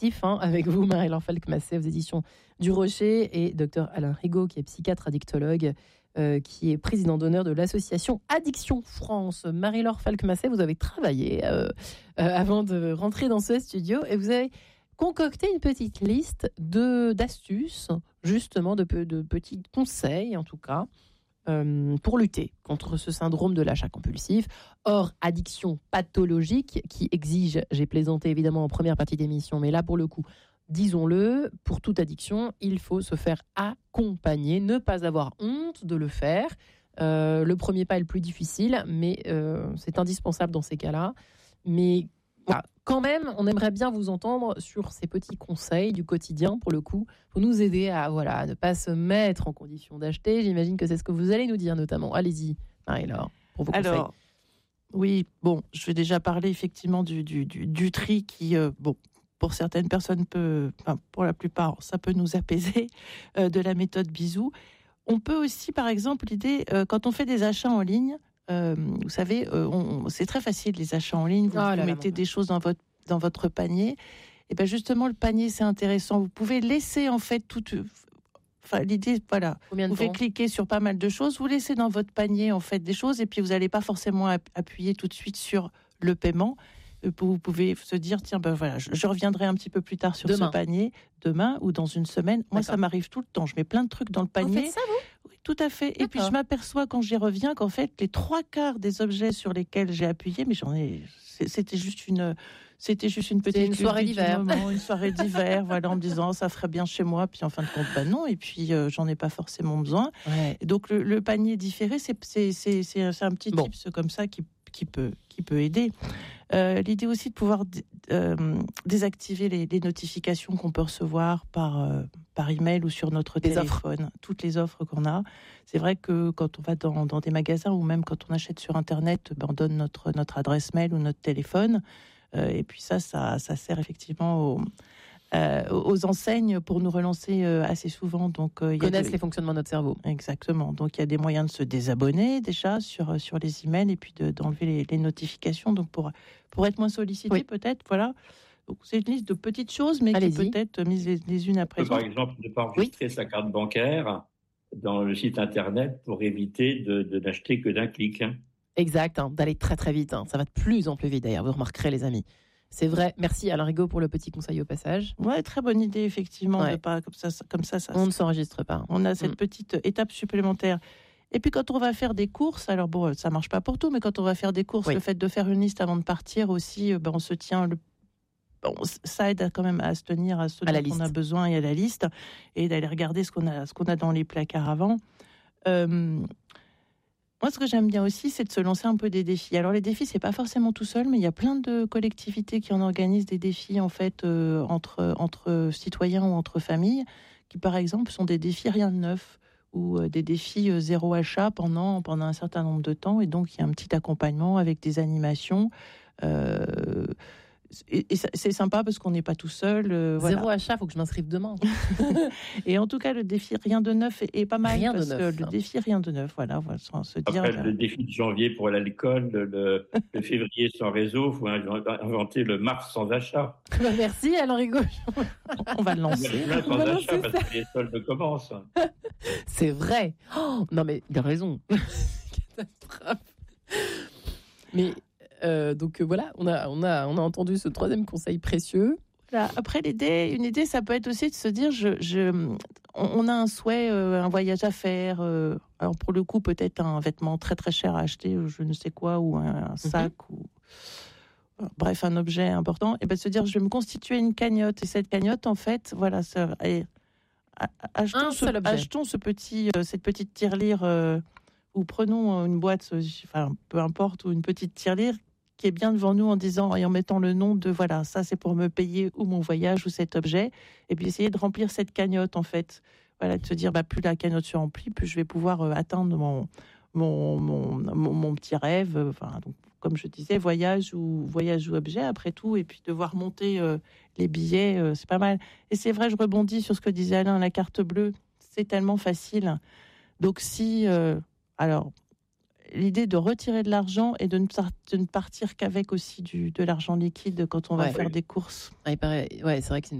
addictif, avec vous, Marie-Laure Falk-Massé, aux éditions du Rocher, et Dr Alain Rigaud, qui est psychiatre addictologue, qui est président d'honneur de l'association Addiction France. Marie-Laure Falk-Massé, vous avez travaillé avant de rentrer dans ce studio, et vous avez concocté une petite liste d'astuces, justement, de petits conseils, en tout cas, pour lutter contre ce syndrome de l'achat compulsif. Or, addiction pathologique qui exige, j'ai plaisanté évidemment en première partie d'émission, mais là pour le coup, disons-le, pour toute addiction, il faut se faire accompagner, ne pas avoir honte de le faire. Le premier pas est le plus difficile, mais c'est indispensable dans ces cas-là. Mais quand même, on aimerait bien vous entendre sur ces petits conseils du quotidien, pour le coup, pour nous aider à ne pas se mettre en condition d'acheter. J'imagine que c'est ce que vous allez nous dire notamment. Allez-y, Marie-Laure, pour vos conseils. Alors, oui, bon, je vais déjà parler effectivement du tri qui, pour certaines personnes, pour la plupart, ça peut nous apaiser, de la méthode Bisou. On peut aussi, par exemple, l'idée, quand on fait des achats en ligne, vous savez, c'est très facile les achats en ligne. Vous mettez des choses dans votre panier. Et bien justement, le panier, c'est intéressant. Vous pouvez laisser en fait l'idée, voilà. Vous pouvez cliquer sur pas mal de choses. Vous laissez dans votre panier en fait des choses, et puis vous n'allez pas forcément appuyer tout de suite sur le paiement. Vous pouvez se dire, tiens, je reviendrai un petit peu plus tard sur ce panier, demain ou dans une semaine. Moi, ça m'arrive tout le temps. Je mets plein de trucs dans le panier. Vous faites ça, vous ? Oui, tout à fait. D'accord. Et puis, je m'aperçois quand j'y reviens qu'en fait, les 3/4 des objets sur lesquels j'ai appuyé, mais c'était juste une petite soirée d'hiver. Une soirée d'hiver, voilà, en me disant, ça ferait bien chez moi. Puis, en fin de compte, non. Et puis, j'en ai pas forcément besoin. Ouais. Et donc, le panier différé, c'est un petit tips comme ça qui peut aider. L'idée aussi de pouvoir désactiver les notifications qu'on peut recevoir par email ou sur notre téléphone, toutes les offres qu'on a. C'est vrai que quand on va dans des magasins ou même quand on achète sur Internet, on donne notre adresse mail ou notre téléphone. Et puis ça sert effectivement aux enseignes pour nous relancer assez souvent. Donc, connaissent les fonctionnements de notre cerveau. Exactement. Donc, il y a des moyens de se désabonner déjà sur les emails et puis d'enlever les notifications. Donc, pour être moins sollicité, peut-être, voilà. Donc, c'est une liste de petites choses, mais qui peut être mises les unes après les autres. Par exemple, ne pas enregistrer sa carte bancaire dans le site Internet pour éviter de n'acheter que d'un clic. Exact, d'aller très très vite. Ça va de plus en plus vite d'ailleurs, vous remarquerez les amis. C'est vrai. Merci Alain Rigaud pour le petit conseil au passage. Ouais, très bonne idée effectivement. De pas comme ça. On ne s'enregistre pas. On a cette petite étape supplémentaire. Et puis quand on va faire des courses, alors bon, ça marche pas pour tout, mais quand on va faire des courses, le fait de faire une liste avant de partir aussi, on se tient ça aide quand même à se tenir à ce dont on a besoin et à la liste, et d'aller regarder ce qu'on a dans les placards avant. Moi, ce que j'aime bien aussi, c'est de se lancer un peu des défis. Alors, les défis, c'est pas forcément tout seul, mais il y a plein de collectivités qui en organisent des défis, en fait, entre citoyens ou entre familles, qui, par exemple, sont des défis rien de neuf, ou des défis zéro achat pendant un certain nombre de temps. Et donc, il y a un petit accompagnement avec des animations. Et c'est sympa parce qu'on n'est pas tout seul. Zéro achat, il faut que je m'inscrive demain. Et en tout cas, le défi rien de neuf est pas mal. Rien de neuf. Le défi rien de neuf, voilà, sans se dire. Après, le défi de janvier pour aller à l'école, le février sans réseau, il faut inventer le mars sans achat. Merci Alain Rigaud. On va le lancer. Sans achat parce que les soldes commencent. C'est vrai. Oh, non mais il a raison. Catastrophe. Mais donc voilà, on a entendu ce troisième conseil précieux. Voilà. Après, une idée, ça peut être aussi de se dire, on a un souhait, un voyage à faire. Alors pour le coup, peut-être un vêtement très très cher à acheter, ou je ne sais quoi, ou un sac, ou bref, un objet important. Et ben se dire, je vais me constituer une cagnotte. Et cette cagnotte, en fait, voilà, achetons cette petite tirelire, ou prenons une boîte, peu importe, ou une petite tirelire qui est bien devant nous et en mettant le nom de voilà, ça c'est pour me payer ou mon voyage ou cet objet, et puis essayer de remplir cette cagnotte en fait. Voilà, de se dire plus la cagnotte se remplit, plus je vais pouvoir atteindre mon petit rêve. Donc, comme je disais, voyage ou objet après tout, et puis devoir monter les billets, c'est pas mal. Et c'est vrai, je rebondis sur ce que disait Alain, la carte bleue, c'est tellement facile. Donc si alors l'idée de retirer de l'argent et de ne partir qu'avec aussi de l'argent liquide quand on va faire des courses. C'est vrai que c'est